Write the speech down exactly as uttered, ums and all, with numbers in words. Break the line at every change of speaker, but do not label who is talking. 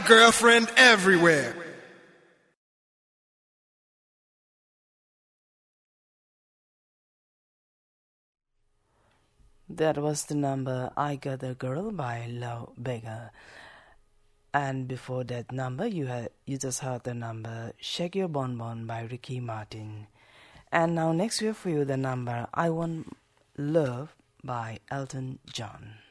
girlfriend everywhere.
That was the number I Got a Girl by Lou Bega. And before that number, you had you just heard the number Shake Your Bon Bon by Ricky Martin. And now next we have for you the number I Want Love by Elton John.